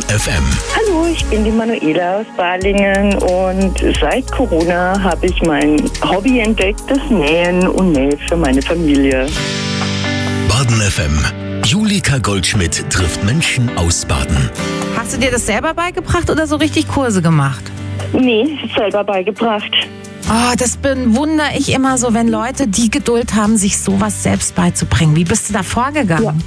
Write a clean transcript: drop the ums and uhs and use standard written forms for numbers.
FM. Hallo, ich bin die Manuela aus Balingen und seit Corona habe ich mein Hobby entdeckt, das Nähen und Nähe für meine Familie. Baden FM. Julika Goldschmidt trifft Menschen aus Baden. Hast du dir das selber beigebracht oder so richtig Kurse gemacht? Nee, selber beigebracht. Oh, das bewundere ich immer so, wenn Leute die Geduld haben, sich sowas selbst beizubringen. Wie bist du da vorgegangen? Ja.